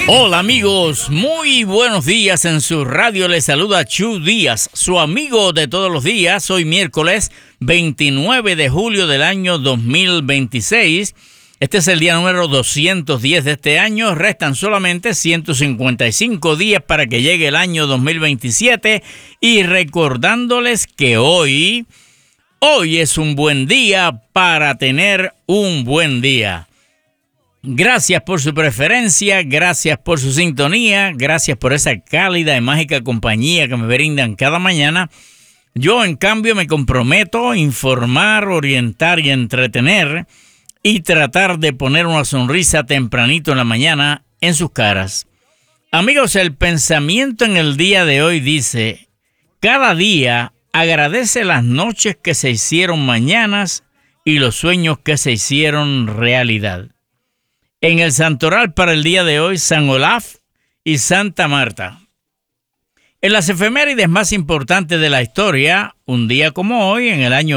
Hola amigos, muy buenos días. En su radio les saluda Chu Díaz, su amigo de todos los días. Hoy miércoles 29 de julio del año 2026. Este es el día número 210 de este año. Restan solamente 155 días para que llegue el año 2027. Y recordándoles que hoy es un buen día para tener un buen día. Gracias por su preferencia, gracias por su sintonía, gracias por esa cálida y mágica compañía que me brindan cada mañana. Yo, en cambio, me comprometo a informar, orientar y entretener y tratar de poner una sonrisa tempranito en la mañana en sus caras. Amigos, el pensamiento en el día de hoy dice: cada día agradece las noches que se hicieron mañanas y los sueños que se hicieron realidad. En el santoral para el día de hoy, San Olaf y Santa Marta. En las efemérides más importantes de la historia, un día como hoy, en el año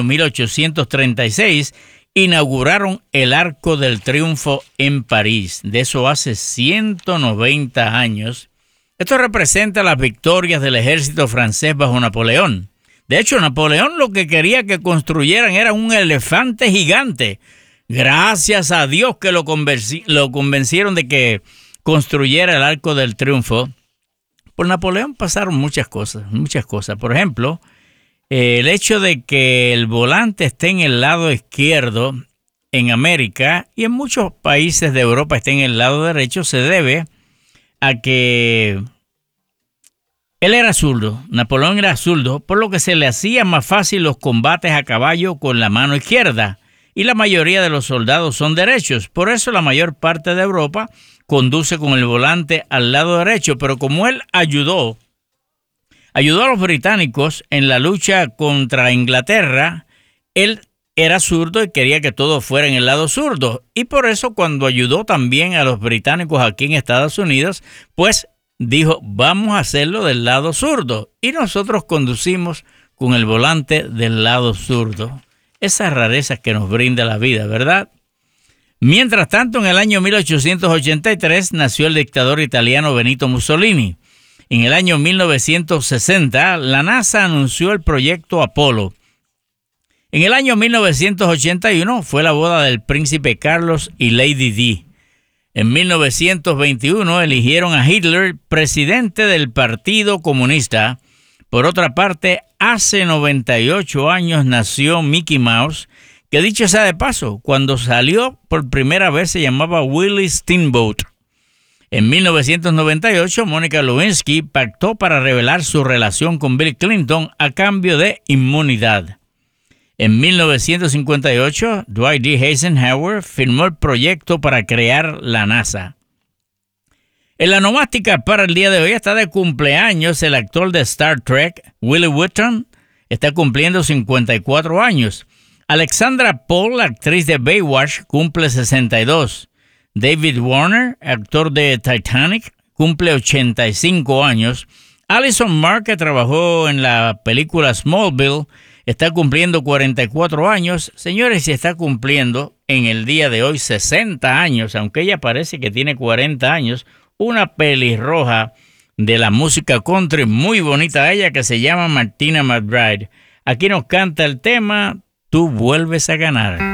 1836, inauguraron el Arco del Triunfo en París. De eso hace 190 años. Esto representa las victorias del ejército francés bajo Napoleón. De hecho, Napoleón lo que quería que construyeran era un elefante gigante. Gracias a Dios que lo convencieron de que construyera el Arco del Triunfo. Por Napoleón pasaron muchas cosas. Por ejemplo, el hecho de que el volante esté en el lado izquierdo en América y en muchos países de Europa esté en el lado derecho se debe a que él era zurdo. Napoleón era zurdo, por lo que se le hacía más fácil los combates a caballo con la mano izquierda. Y la mayoría de los soldados son derechos. Por eso la mayor parte de Europa conduce con el volante al lado derecho. Pero como él ayudó a los británicos en la lucha contra Inglaterra, él era zurdo y quería que todo fuera en el lado zurdo. Y por eso cuando ayudó también a los británicos aquí en Estados Unidos, pues dijo, vamos a hacerlo del lado zurdo. Y nosotros conducimos con el volante del lado zurdo. Esas rarezas que nos brinda la vida, ¿verdad? Mientras tanto, en el año 1883 nació el dictador italiano Benito Mussolini. En el año 1960, la NASA anunció el proyecto Apolo. En el año 1981 fue la boda del príncipe Carlos y Lady Di. En 1921 eligieron a Hitler presidente del Partido Comunista. Por otra parte, hace 98 años nació Mickey Mouse, que dicho sea de paso, cuando salió por primera vez se llamaba Willie Steamboat. En 1998, Mónica Lewinsky pactó para revelar su relación con Bill Clinton a cambio de inmunidad. En 1958, Dwight D. Eisenhower firmó el proyecto para crear la NASA. En la nomástica para el día de hoy está de cumpleaños el actor de Star Trek, Willie Whitton, está cumpliendo 54 años. Alexandra Paul, actriz de Baywatch, cumple 62. David Warner, actor de Titanic, cumple 85 años. Alison Mark, que trabajó en la película Smallville, está cumpliendo 44 años. Señores, y está cumpliendo en el día de hoy 60 años, aunque ella parece que tiene 40 años. Una pelirroja de la música country, muy bonita ella, que se llama Martina McBride. Aquí nos canta el tema Tú vuelves a ganar.